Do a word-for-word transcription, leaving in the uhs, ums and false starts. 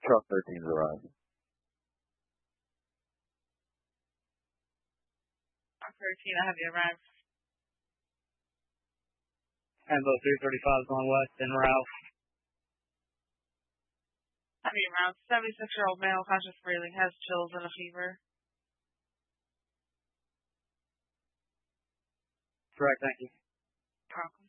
Truck thirteen's arrived. Truck thirteen, I have you arrived. Hambo three thirty-five is going west en route. I have you around. seventy-six-year-old male, conscious breathing, has chills and a fever. Correct, thank you. Welcome.